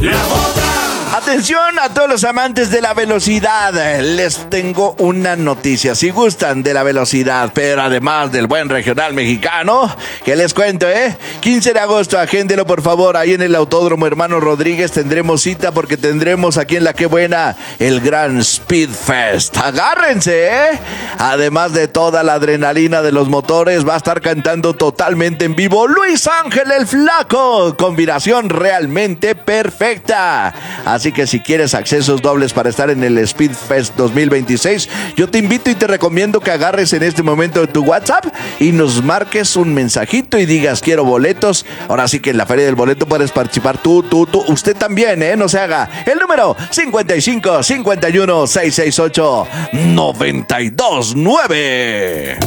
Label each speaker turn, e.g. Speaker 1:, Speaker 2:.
Speaker 1: Atención a todos los amantes de la velocidad, les tengo una noticia. Si gustan de la velocidad, pero además del buen regional mexicano, ¿qué les cuento, 15 de agosto, agéndelo por favor, ahí en el Autódromo Hermano Rodríguez tendremos cita porque tendremos aquí en La Qué Buena el Gran Speed Fest. Agárrense, Además de toda la adrenalina de los motores, va a estar cantando totalmente en vivo Luis Ángel el Flaco. Combinación realmente perfecta. Así que si quieres accesos dobles para estar en el Speed Fest 2026, yo te invito y te recomiendo que agarres en este momento tu WhatsApp y nos marques un mensajito y digas quiero boletos. Ahora sí que en la Feria del Boleto puedes participar tú, usted también, no se haga. El número 55 51 668 929.